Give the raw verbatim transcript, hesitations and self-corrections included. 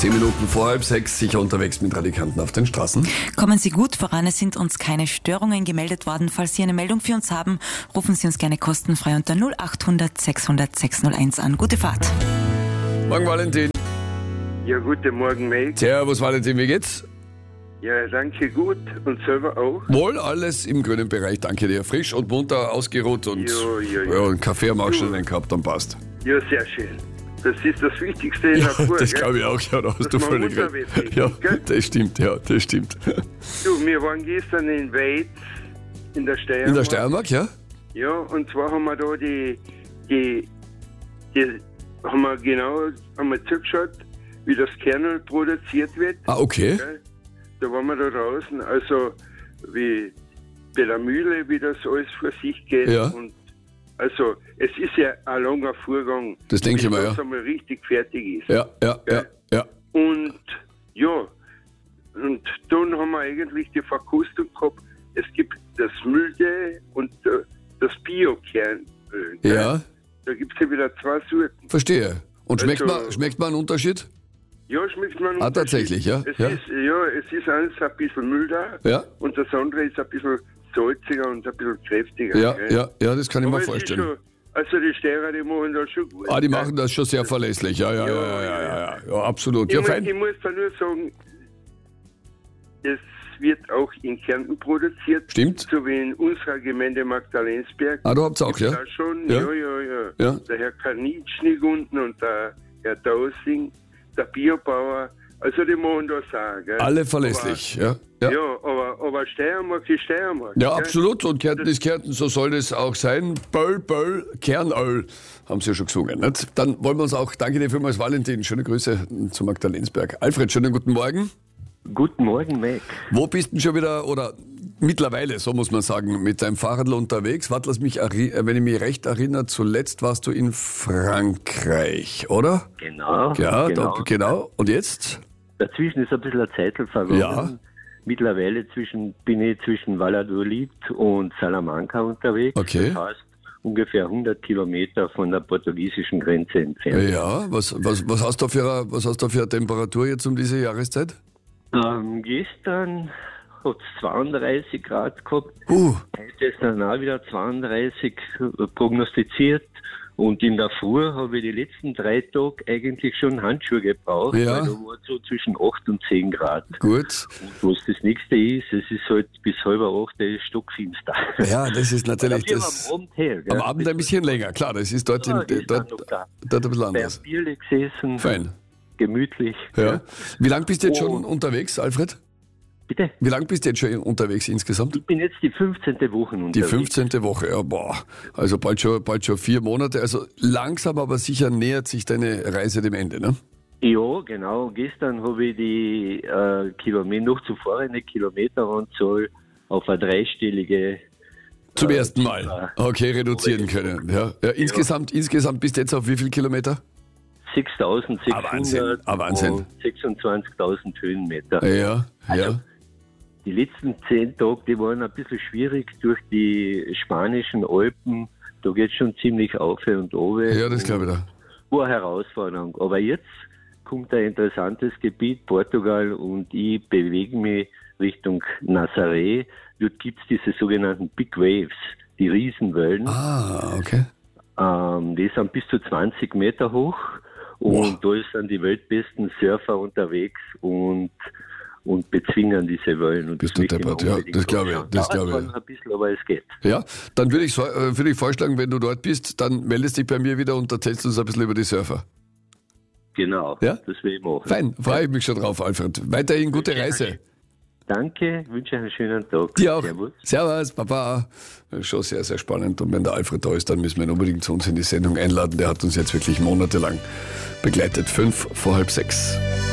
Zehn Minuten vor halb sechs, sicher unterwegs mit Radikanten auf den Straßen. Kommen Sie gut voran, es sind uns keine Störungen gemeldet worden. Falls Sie eine Meldung für uns haben, rufen Sie uns gerne kostenfrei unter null acht hundert sechshundert sechshunderteins an. Gute Fahrt. Morgen, Valentin. Ja, guten Morgen, Mike. Servus, Valentin, wie geht's? Ja, danke, gut. Und selber auch? Wohl, alles im grünen Bereich, danke dir. Frisch und munter, ausgeruht und Ja, ja, ja. ja, einen Kaffee am Ausstellen gehabt, dann passt. Ja, sehr schön. Das ist das Wichtigste in Ja, der Natur, das gell? glaube ich auch, ja, da hast Dass du man völlig recht. unterwegs ist, Ja, gell? das stimmt, ja, das stimmt. Du, wir waren gestern in Weiz, in der Steiermark. In der Steiermark, ja? Ja, und zwar haben wir da die, die, die haben wir genau, haben wir zugeschaut, wie das Kernöl produziert wird. Ah, okay. Gell? Da waren wir da draußen, also wie bei der Mühle, wie das alles vor sich geht. Ja. Und also es ist ja ein langer Vorgang, Das denke bis ich mal, das ja. einmal richtig fertig ist. Ja, ja, ja, ja. Und ja, und dann haben wir eigentlich die Verkostung gehabt, es gibt das milde und äh, das Bio-Kernöl. gell? Ja, Da gibt es ja wieder zwei Sorten. verstehe. Und schmeckt, Also- man, schmeckt man einen Unterschied? Ja, schmeckt man Ah, Unterschied. tatsächlich, ja, Es ja. Ist, ja, es ist eins ein bisschen milder Ja. und das andere ist ein bisschen salziger und ein bisschen kräftiger. Ja, gell? ja, ja, das kann ich Aber mir es ist vorstellen. Schon, also die Steirer, die machen das schon gut. Ah, die gell? machen das schon sehr verlässlich, ja, ja, ja, ja, ja, ja, ja, ja absolut. Ich, Ja, muss, fein. ich muss da nur sagen, es wird auch in Kärnten produziert. Stimmt. So wie in unserer Gemeinde Magdalensberg. Ah, du habt's auch, ja? Da schon, Ja. ja, ja, ja. Ja. Der Herr Kanitschnig unten und der Herr Dausing, der Biobauer. Also die machen das auch, gell? Alle verlässlich, ja. Aber, Ja, ja, aber, aber Steiermark ist Steiermark. ja gell? absolut. Und Kärnten ist Kärnten, so soll es auch sein. Böll, Böll, Kernöl, haben sie ja schon gesungen. Nicht? Dann wollen wir uns auch, danke dir vielmals, Valentin. Schöne Grüße zu Magdalensberg. Alfred, schönen guten Morgen. Guten Morgen, Mac. Wo bist du denn schon wieder, oder mittlerweile, so muss man sagen, mit deinem Fahrradl unterwegs? Warte, lass mich, erri- wenn ich mich recht erinnere, zuletzt warst du in Frankreich, oder? Genau. Ja, genau. Da, genau. Und jetzt? Dazwischen ist ein bisschen eine Zeit vergangen. Ja. Mittlerweile zwischen, bin ich zwischen Valladolid und Salamanca unterwegs. Okay. Das heißt, ungefähr hundert Kilometer von der portugiesischen Grenze entfernt. Ja, was, was, was, hast du für eine, was hast du für eine Temperatur jetzt um diese Jahreszeit? Ähm, gestern hat es zweiunddreißig Grad gehabt. Uh, Heute ist dann auch wieder zweiunddreißig prognostiziert. Und in der Früh habe ich die letzten drei Tage eigentlich schon Handschuhe gebraucht, Ja. weil da war so zwischen acht und zehn Grad. gut. Und was das nächste ist, es ist halt bis halb acht, es ist stockfinster. Ja, das ist natürlich Dafür das. am Abend her, gell? Am Abend ein bisschen länger, klar, das ist dort, Ja, in, die sind dort, noch da. dort ein bisschen Bei anders. einem Bierle gesessen, Fein. gemütlich. Ja. Wie lange bist du jetzt schon Und- unterwegs, Alfred? Bitte? Wie lange bist du jetzt schon unterwegs insgesamt? Ich bin jetzt die fünfzehnte Woche Die unterwegs. fünfzehnte Woche, ja, boah. Also bald schon, bald schon vier Monate. Also langsam, aber sicher nähert sich deine Reise dem Ende, ne? Ja, genau. Gestern habe ich die äh, Kilometer, noch zuvor eine Kilometeranzahl auf eine dreistellige Zum äh, ersten Mal. Ziffer Okay, reduzieren können. Ja, ja, insgesamt, insgesamt bist du jetzt auf wie viel Kilometer? sechstausendsechshundert Ah, Wahnsinn. Ah, Wahnsinn. und sechsundzwanzigtausend Höhenmeter. Ja, ja. Die letzten zehn Tage, die waren ein bisschen schwierig durch die spanischen Alpen. Da geht es schon ziemlich auf und runter. Ja, das glaube ich da. War eine Herausforderung. Aber jetzt kommt ein interessantes Gebiet, Portugal, und ich bewege mich Richtung Nazaré. Dort gibt es diese sogenannten Big Waves, die Riesenwellen. Ah, okay. Ähm, die sind bis zu zwanzig Meter hoch. Und da sind die weltbesten Surfer unterwegs und, und bezwingen diese Wellen. Und Bist das du möchte ich mir deppert, ja, unbedingt das glaube ich, anschauen. das Dauert glaube ich. zwar noch ein bisschen, aber es geht. Ja, dann würde ich, so- äh, würde ich vorschlagen, wenn du dort bist, dann meldest dich bei mir wieder und erzählst uns ein bisschen über die Surfer. Genau, Ja? das will ich machen. Fein, freue ich mich schon drauf, Alfred. Weiterhin gute Reise. Danke, wünsche einen schönen Tag. Dir auch. Servus. Servus, Papa. Schon sehr, sehr spannend. Und wenn der Alfred da ist, dann müssen wir ihn unbedingt zu uns in die Sendung einladen. Der hat uns jetzt wirklich monatelang begleitet. Fünf vor halb sechs.